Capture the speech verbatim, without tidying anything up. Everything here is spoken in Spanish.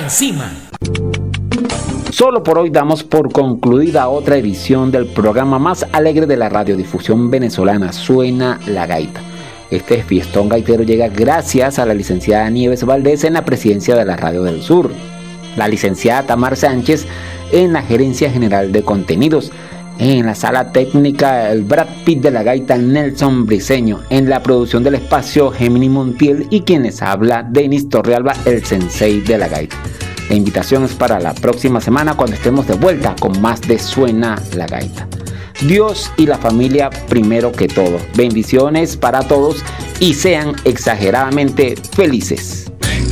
encima. Solo por hoy damos por concluida otra edición del programa más alegre de la radiodifusión venezolana, Suena la Gaita. Este fiestón gaitero llega gracias a la licenciada Nieves Valdés en la presidencia de la Radio del Sur, la licenciada Tamar Sánchez en la gerencia general de contenidos, en la sala técnica el Brad Pitt de la gaita Nelson Briceño, en la producción del espacio Gemini Montiel y quienes habla Denis Torrealba, el sensei de la gaita. La invitación es para la próxima semana cuando estemos de vuelta con más de Suena la Gaita. Dios y la familia primero que todo. Bendiciones para todos y sean exageradamente felices.